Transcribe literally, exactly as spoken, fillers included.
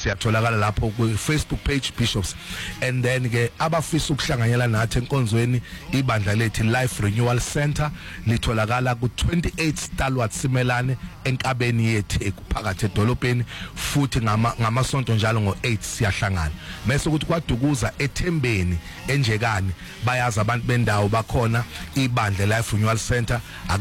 siyatholakala lapho ku Facebook page Bishops, and then ke abafisa ukuhlanganyela nathi enkonzweni ibandla lethi Life Renewal Center litholakala ku twenty-eight Stalwart Simelane enkabeni yeTheku phakathi edolobheni, futhi ngama ngamasonto njalo ngo eight siyahlangana. Mase ukuthi kwaDukuza eThembeni enjekani bayazi abantu bendawo bakhona ibandla Life Renewal Center.